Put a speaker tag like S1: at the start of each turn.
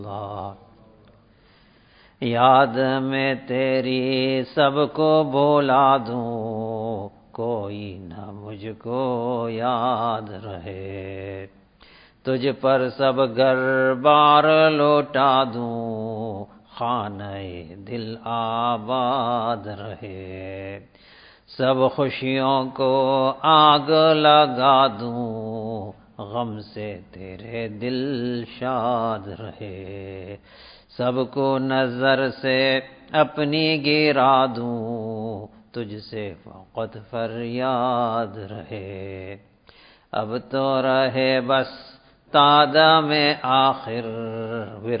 S1: याद में तेरी सबको बोला दूं, कोई न मुझको याद रहे। तुझ पर सब घर बार लौटा दूं, खाने दिल आबाद रहे। सब खुशियों को आग लगा दूं, गम से तेरे दिल शाद रहे। सबको नजर से अपनी गिरा दूं, तुझसे फकत फरियाद रहे। अब तो रहे बस तादा में आखिर